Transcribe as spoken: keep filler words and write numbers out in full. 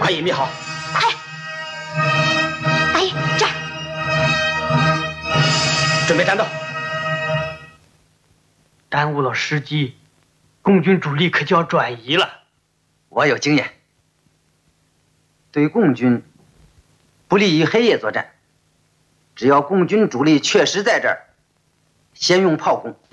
大爷，你好。 哎，大爷，这儿。 准备战斗。 耽误了时机，共军主力可就要转移了。 我有经验，对共军不利于黑夜作战。只要共军主力确实在这儿，先用炮攻，